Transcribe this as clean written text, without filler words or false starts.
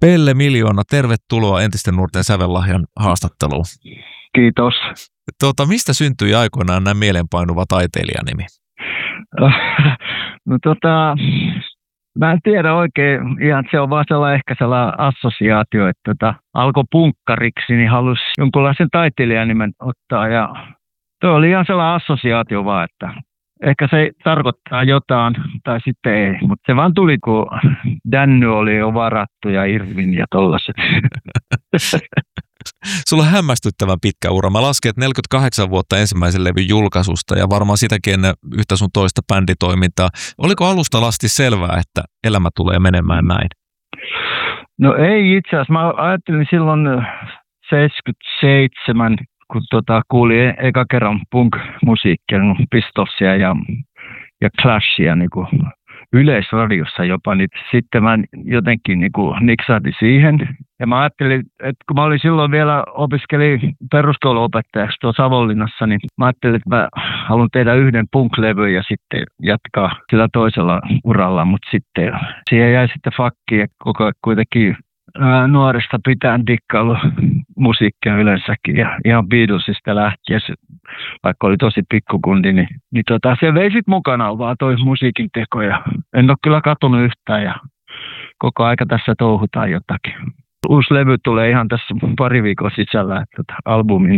Pelle Miljoona, tervetuloa Entisten nuorten sävellahjan haastatteluun. Kiitos. Mistä syntyi aikoinaan näin mielenpainuva taiteilijanimi? Mä en tiedä oikein, ihan se on vaan ehkä sellainen assosiaatio, että alkoi punkkariksi, niin halusi jonkunlaisen taiteilijanimen ottaa ja tuo oli ihan sellainen assosiaatio vaan, että ehkä se tarkoittaa jotain tai sitten ei, mutta se vaan tuli, kun Danny oli jo varattu ja Irvin ja tollaset. Sulla on hämmästyttävän pitkä ura. Mä lasken, että 48 vuotta ensimmäisen levyn julkaisusta ja varmaan sitäkin ennen yhtä sun toista bänditoimintaa. Oliko alusta asti selvää, että elämä tulee menemään näin? No ei itse asiassa. Mä ajattelin silloin 77, kun kuulin eka kerran punk-musiikkia, Pistolsia ja Clashia niin kuin yleisradiossa jopa, niin sitten mä jotenkin niin kuin niksahti siihen. Ja mä ajattelin, että kun mä olin silloin vielä opiskelin peruskouluopettajaksi tuossa Savonlinnassa, niin mä ajattelin, että mä haluan tehdä yhden punk-levyn ja sitten jatkaa sillä toisella uralla, mutta sitten siihen jäi sitten fakkiin ja koko ajan kuitenkin nuoresta pitäen dikkailu musiikkia yleensäkin ja ihan Beatlesista lähtien, vaikka oli tosi pikkukundi, niin se vei sitten mukanaan vaan toi musiikin teko ja en ole kyllä katunut yhtään ja koko aika tässä touhutaan jotakin. Uusi levy tulee ihan tässä pari viikon sisällä, että albumi